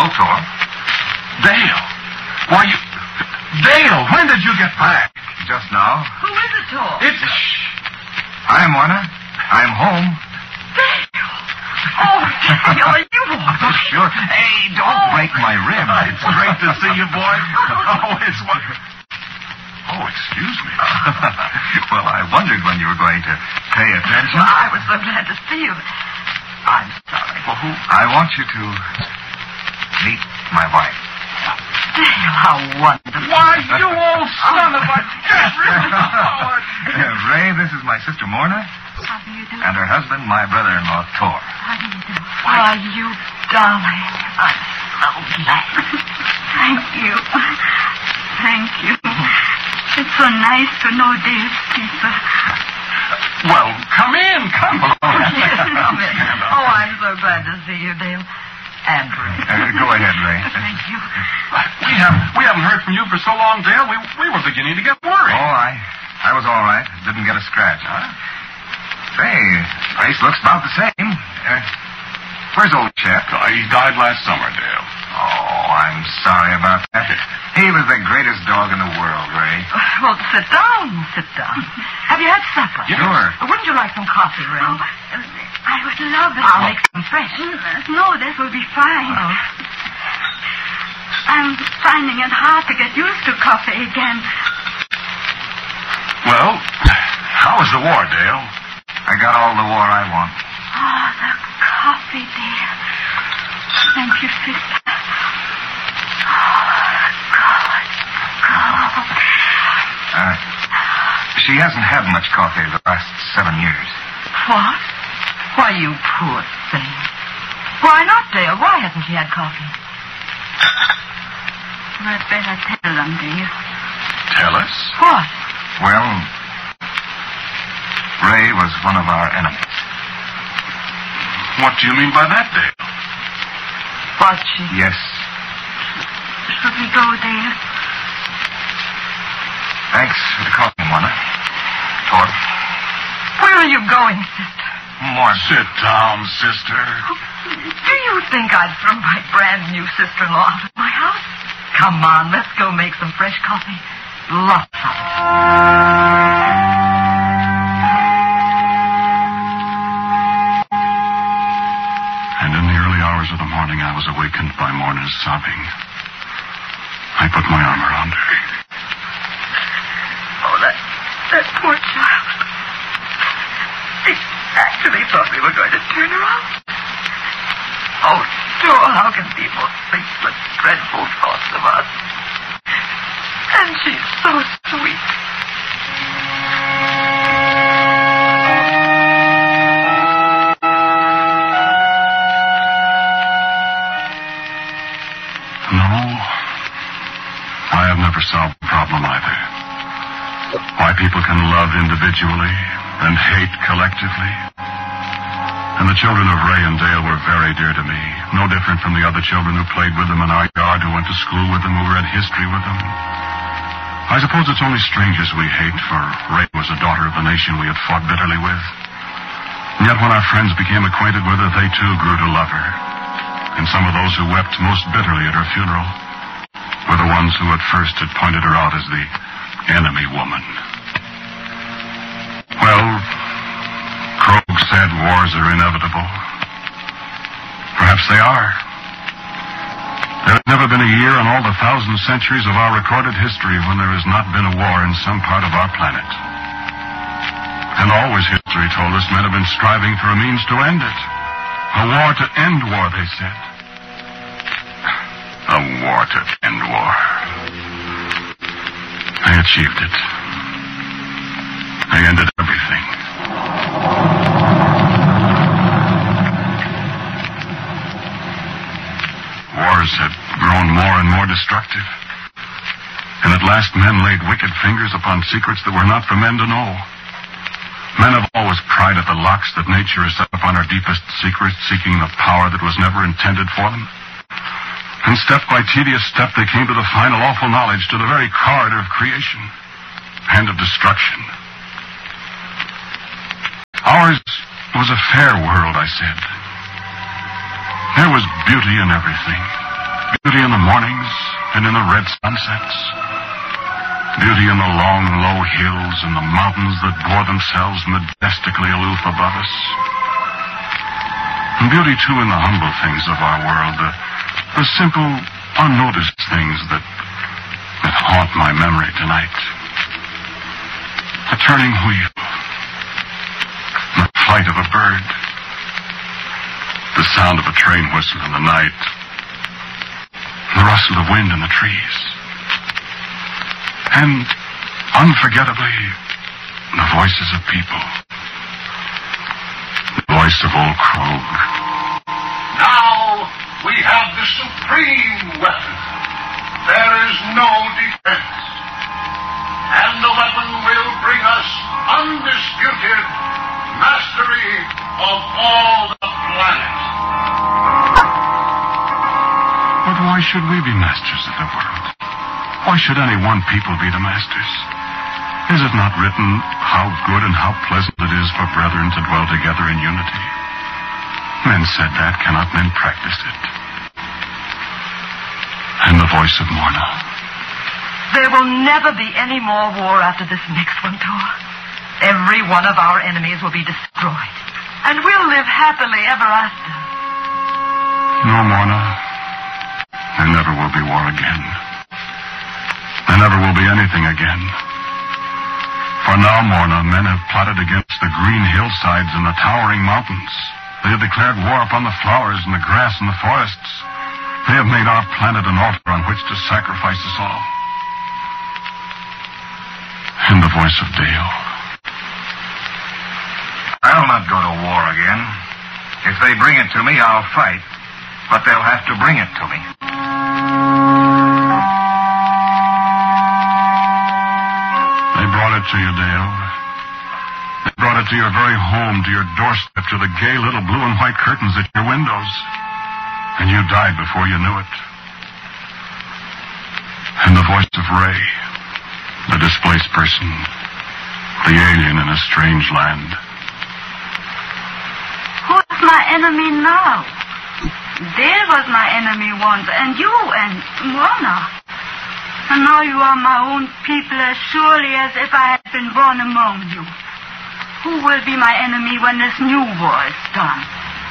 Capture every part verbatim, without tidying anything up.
Tor. Dale. Why, you... Dale, when did you get back? Just now. Who is it, Tor? It's... I'm Warner. I'm home. Dale. Oh, Dale, are you all right? Sure. Hey, don't Oh. break my rib. It's great to see you, boy. Oh, it's what... Oh, excuse me. Well, I wondered when you were going to pay attention. Well, I was so glad to see you. I'm sorry. Well, who? I want you to meet my wife. Dale, how wonderful. Why, you old son of a... Uh, Ray, this is my sister Morna, How do you do? and her husband, my brother-in-law, Tor. How do you do? Why, you darling. I'm so glad. Thank you. Thank you. It's so nice to know Dale's people. Well, come in, come on. Come in. Oh, I'm so glad to see you, Dale. And Ray. Uh, go ahead, Ray. Thank you. We haven't, we haven't heard from you for so long, Dale. We, we were beginning to get worried. Oh, I, I was all right. Didn't get a scratch. Huh? Say, place looks about the same. Uh, where's old chap? Uh, he died last summer, Dale. Oh, I'm sorry about that. He was the greatest dog in the world, Ray. Well, sit down. Sit down. Have you had supper? Yes. Sure. Wouldn't you like some coffee, Ray? Oh, I would love it. I'll make some fresh. No, this will be fine. Oh. I'm finding it hard to get used to coffee again. Well, how was the war, Dale? I got all the war I want. Oh, the coffee, dear. Thank you, sister. Oh, God. God. Uh, she hasn't had much coffee the last seven years. What? Why, you poor thing. Why not, Dale? Why hasn't she had coffee? I'd better tell them, dear. Tell us. What? Well, Ray was one of our enemies. What do you mean by that, Dale? What, she... Yes. Should we go, dear? Thanks for the coffee, Mona. Tor. Where are you going, sister? More. Sit down, sister. Do you think I'd throw my brand new sister-in-law out of my house? Come on, let's go make some fresh coffee. Lots of it. And in the early hours of the morning, I was awakened by Morna's sobbing. I put my arm around her. Oh, that, that poor child. They actually thought we were going to turn her out. Oh, sure, how can people think such dreadful thoughts of us? And she's so sweet. No, I have never solved the problem either. Why people can love individually and hate collectively. And the children of Ray and Dale were very dear to me. No different from the other children who played with them in our yard, who went to school with them, who read history with them. I suppose it's only strangers we hate, for Ray was a daughter of the nation we had fought bitterly with. And yet when our friends became acquainted with her, they too grew to love her. And some of those who wept most bitterly at her funeral were the ones who at first had pointed her out as the enemy woman. Well, Krogh said wars are inevitable. Perhaps they are. There has never been a year in all the thousand centuries of our recorded history when there has not been a war in some part of our planet. And always history told us men have been striving for a means to end it. A war to end war, they said. A war to end war. I achieved it. I ended everything. Wars had grown more and more destructive. And at last men laid wicked fingers upon secrets that were not for men to know. Men have always pried at the locks that nature has set upon our deepest secrets, seeking the power that was never intended for them. And step by tedious step, they came to the final awful knowledge, to the very corridor of creation and of destruction. Ours was a fair world, I said. There was beauty in everything. Beauty in the mornings and in the red sunsets. Beauty in the long, low hills and the mountains that bore themselves majestically aloof above us. And beauty, too, in the humble things of our world, the, the simple, unnoticed things that, that haunt my memory tonight. The turning wheel, the flight of a bird, the sound of a train whistle in the night, the rustle of wind in the trees, and, unforgettably, the voices of people. The voice of old Krog. Now we have the supreme weapon. There is no defense. And the weapon will bring us undisputed mastery of all the planet. But why should we be masters of the world? Why should any one people be the masters? Is it not written how good and how pleasant it is for brethren to dwell together in unity? Men said that, cannot men practice it? And the voice of Morna. There will never be any more war after this next one, Thor. Every one of our enemies will be destroyed. And we'll live happily ever after. No, Morna. There never will be war again. There never will be anything again. For now, Morna, men have plotted against the green hillsides and the towering mountains. They have declared war upon the flowers and the grass and the forests. They have made our planet an altar on which to sacrifice us all. And the voice of Dale. I'll not go to war again. If they bring it to me, I'll fight. But they'll have to bring it to me. They brought it to you, Dale. They brought it to your very home, to your doorstep, to the gay little blue and white curtains at your windows. And you died before you knew it. And the voice of Ray, the displaced person, the alien in a strange land. Who's my enemy now? Dale was my enemy once, and you, and Mona. And now you are my own people as surely as if I had been born among you. Who will be my enemy when this new war is done?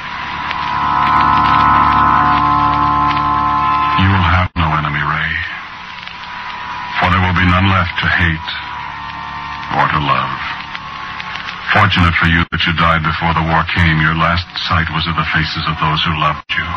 You will have no enemy, Ray. For there will be none left to hate or to love. Fortunate for you that you died before the war came. Your last sight was of the faces of those who loved you.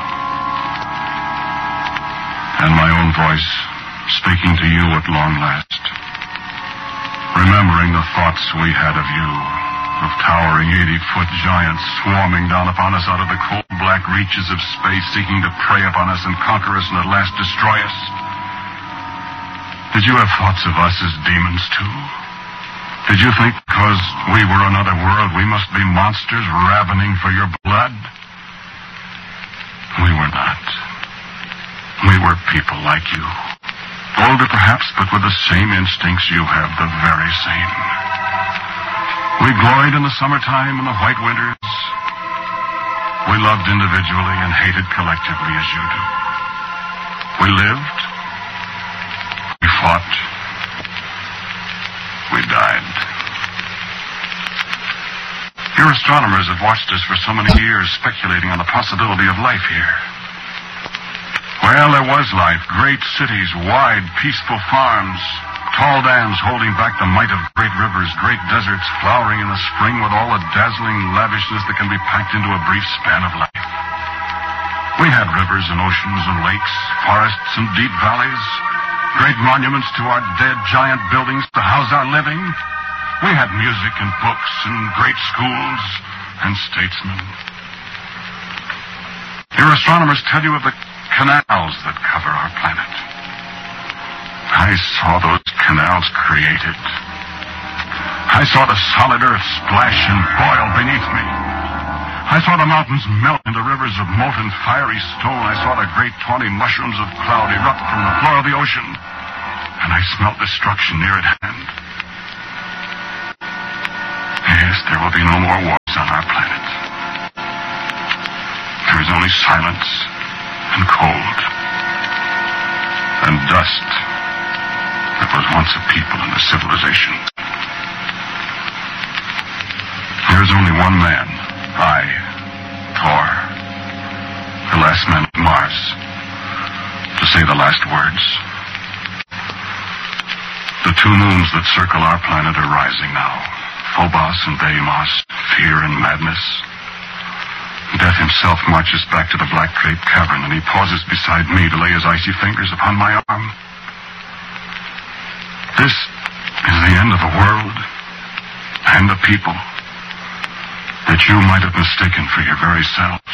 And my own voice speaking to you at long last. Remembering the thoughts we had of you, of towering eighty-foot giants swarming down upon us out of the cold black reaches of space, seeking to prey upon us and conquer us and at last destroy us. Did you have thoughts of us as demons, too? Did you think because we were another world, we must be monsters ravening for your blood? We were not. We were people like you. Older, perhaps, but with the same instincts you have, the very same. We gloried in the summertime and the white winters. We loved individually and hated collectively as you do. We lived. We fought. We died. Your astronomers have watched us for so many years, speculating on the possibility of life here. Well, there was life. Great cities, wide, peaceful farms, tall dams holding back the might of great rivers, great deserts flowering in the spring with all the dazzling lavishness that can be packed into a brief span of life. We had rivers and oceans and lakes, forests and deep valleys, great monuments to our dead giant buildings to house our living. We had music and books and great schools and statesmen. Your astronomers tell you of the canals that cover our planet. I saw those canals created. I saw the solid earth splash and boil beneath me. I saw the mountains melt into rivers of molten fiery stone. I saw the great tawny mushrooms of cloud erupt from the floor of the ocean. And I smelt destruction near at hand. Yes, there will be no more wars on our planet. There is only silence and cold and dust that was once a people and a civilization. There is only one man, I, Thor, the last man of Mars, to say the last words. The two moons that circle our planet are rising now. Phobos and Deimos, fear and madness. Death himself marches back to the black draped cavern, and he pauses beside me to lay his icy fingers upon my arm. This is the end of the world and the people that you might have mistaken for your very selves.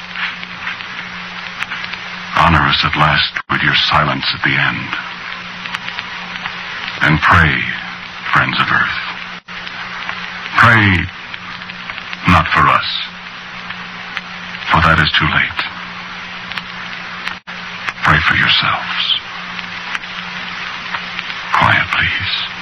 Honor us at last with your silence at the end. And pray, friends of Earth. Pray not for us, for that is too late. Pray for yourselves. Quiet, please.